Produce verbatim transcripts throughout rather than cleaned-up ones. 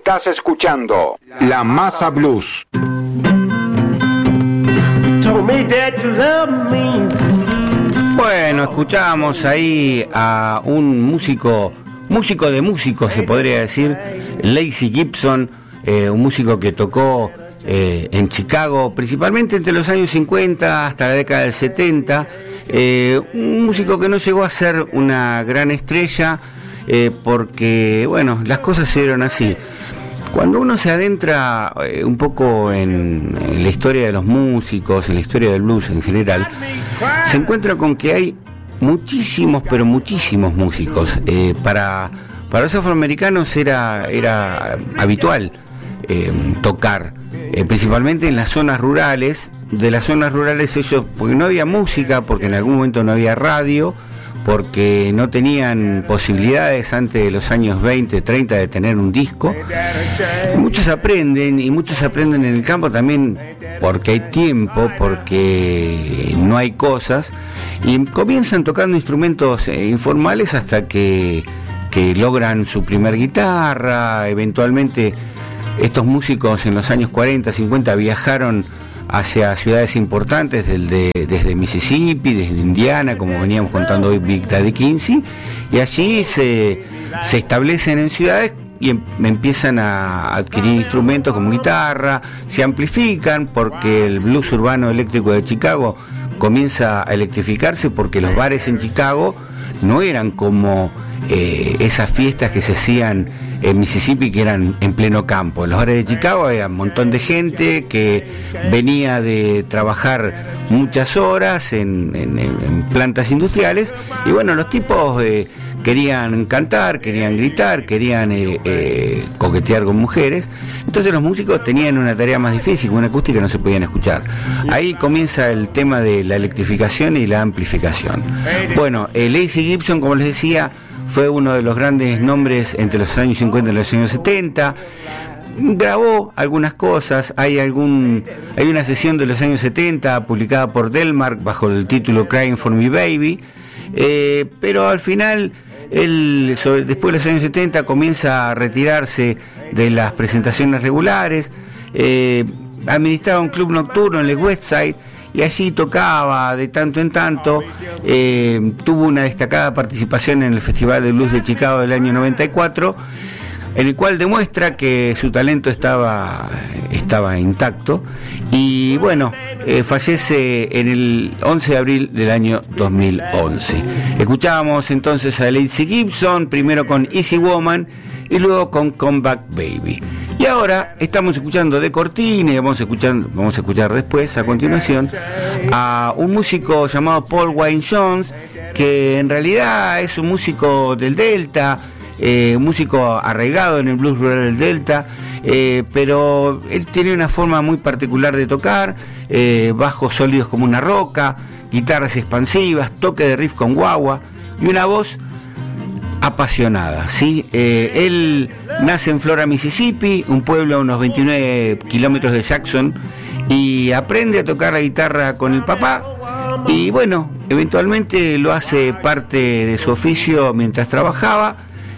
Estás escuchando La Masa Blues. Bueno, escuchamos ahí a un músico, músico de músicos se podría decir, Lazy Gibson, eh, un músico que tocó eh, en Chicago, principalmente entre los años cincuenta hasta la década del setenta, eh, un músico que no llegó a ser una gran estrella, eh, porque, bueno, las cosas se dieron así. Cuando uno se adentra eh, un poco en, en la historia de los músicos, en la historia del blues en general, se encuentra con que hay muchísimos, pero muchísimos músicos. Eh, para, para los afroamericanos era, era habitual eh, tocar, eh, principalmente en las zonas rurales. De las zonas rurales ellos, porque no había música, porque en algún momento no había radio, porque no tenían posibilidades antes de los años veinte, treinta de tener un disco. Muchos aprenden, y muchos aprenden en el campo también porque hay tiempo, porque no hay cosas, y comienzan tocando instrumentos eh, informales hasta que, que logran su primer guitarra. Eventualmente estos músicos en los años cuarenta, cincuenta viajaron hacia ciudades importantes desde, desde Mississippi, desde Indiana, como veníamos contando hoy, Big Daddy Kinsey, y allí se, se establecen en ciudades y em, empiezan a adquirir instrumentos como guitarra, se amplifican porque el blues urbano eléctrico de Chicago comienza a electrificarse, porque los bares en Chicago no eran como eh, esas fiestas que se hacían en Mississippi, que eran en pleno campo. En los bares de Chicago había un montón de gente que venía de trabajar muchas horas en, en, en plantas industriales, y bueno, los tipos eh, querían cantar, querían gritar, querían eh, eh, coquetear con mujeres. Entonces los músicos tenían una tarea más difícil, con una acústica no se podían escuchar. Ahí comienza el tema de la electrificación y la amplificación. Bueno, eh, Lazy Gibson, como les decía, fue uno de los grandes nombres entre los años cincuenta y los años setenta. Grabó algunas cosas, hay algún hay una sesión de los años setenta publicada por Delmark bajo el título Crying for Me Baby, eh, pero al final él, sobre, después de los años setenta, comienza a retirarse de las presentaciones regulares, eh, administraba un club nocturno en el West Side, y allí tocaba de tanto en tanto. Eh, tuvo una destacada participación en el Festival de Blues de Chicago del año noventa y cuatro, en el cual demuestra que su talento estaba, estaba intacto, y bueno, eh, fallece en el once de abril del año dos mil once. Escuchábamos entonces a Lazy Gibson, primero con Easy Woman y luego con Come Back Baby. Y ahora estamos escuchando de cortina, y vamos a escuchar, vamos a escuchar después, a continuación, a un músico llamado Paul Wayne Jones, que en realidad es un músico del Delta, eh, un músico arraigado en el blues rural del Delta, eh, pero él tiene una forma muy particular de tocar, eh, bajos sólidos como una roca, guitarras expansivas, toque de riff con guagua y una voz apasionada, ¿sí? Eh, él nace en Flora, Mississippi, un pueblo a unos veintinueve kilómetros de Jackson, y aprende a tocar la guitarra con el papá, y bueno, eventualmente lo hace parte de su oficio mientras trabajaba.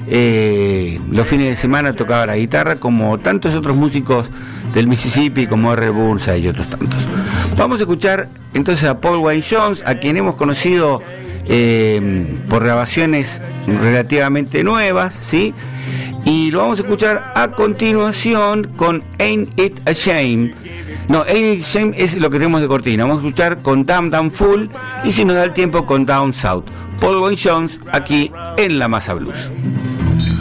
Eh, los fines de semana tocaba la guitarra, como tantos otros músicos del Mississippi, como R. Burnside y otros tantos. Vamos a escuchar entonces a Paul Wayne Jones, a quien hemos conocido eh, por grabaciones relativamente nuevas, ¿sí? Y lo vamos a escuchar a continuación con Ain't It a Shame. No, Ain't It a Shame es lo que tenemos de cortina. Vamos a escuchar con Damn Damn Fool, y si nos da el tiempo con Down South. Paul Wayne Jones aquí en La Masa Blues.